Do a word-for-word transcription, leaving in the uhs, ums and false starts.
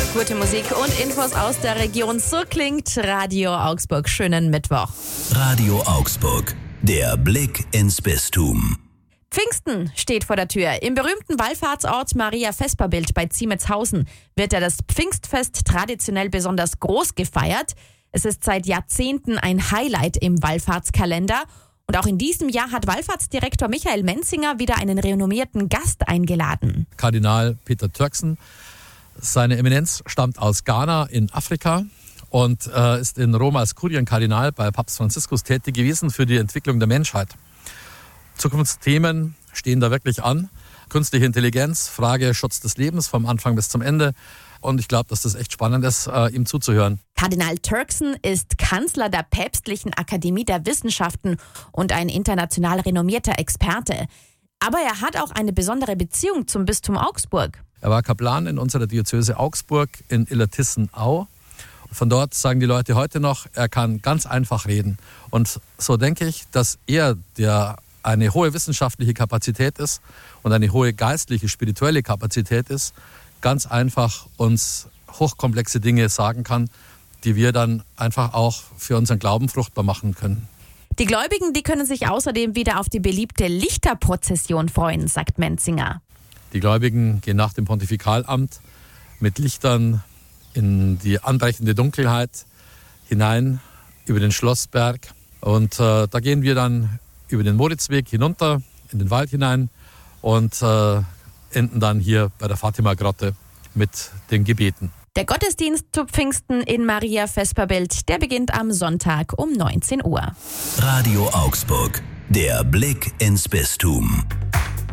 Gute Musik und Infos aus der Region. So klingt Radio Augsburg. Schönen Mittwoch. Radio Augsburg, der Blick ins Bistum. Pfingsten steht vor der Tür. Im berühmten Wallfahrtsort Maria Vesperbild bei Ziemetshausen wird ja das Pfingstfest traditionell besonders groß gefeiert. Es ist seit Jahrzehnten ein Highlight im Wallfahrtskalender. Und auch in diesem Jahr hat Wallfahrtsdirektor Michael Menzinger wieder einen renommierten Gast eingeladen. Kardinal Peter Turkson. Seine Eminenz stammt aus Ghana in Afrika und äh, ist in Rom als Kurienkardinal bei Papst Franziskus tätig gewesen für die Entwicklung der Menschheit. Zukunftsthemen stehen da wirklich an. Künstliche Intelligenz, Frage Schutz des Lebens vom Anfang bis zum Ende. Und ich glaube, dass das echt spannend ist, äh, ihm zuzuhören. Kardinal Turkson ist Kanzler der Päpstlichen Akademie der Wissenschaften und ein international renommierter Experte. Aber er hat auch eine besondere Beziehung zum Bistum Augsburg. Er war Kaplan in unserer Diözese Augsburg in Illertissen-Au. Von dort sagen die Leute heute noch, er kann ganz einfach reden. Und so denke ich, dass er, der eine hohe wissenschaftliche Kapazität ist und eine hohe geistliche, spirituelle Kapazität ist, ganz einfach uns hochkomplexe Dinge sagen kann, die wir dann einfach auch für unseren Glauben fruchtbar machen können. Die Gläubigen, die können sich außerdem wieder auf die beliebte Lichterprozession freuen, sagt Menzinger. Die Gläubigen gehen nach dem Pontifikalamt mit Lichtern in die anbrechende Dunkelheit hinein über den Schlossberg. Und äh, da gehen wir dann über den Moritzweg hinunter in den Wald hinein und äh, enden dann hier bei der Fatima-Grotte mit den Gebeten. Der Gottesdienst zu Pfingsten in Maria Vesperbild, der beginnt am Sonntag um neunzehn Uhr. Radio Augsburg, der Blick ins Bistum.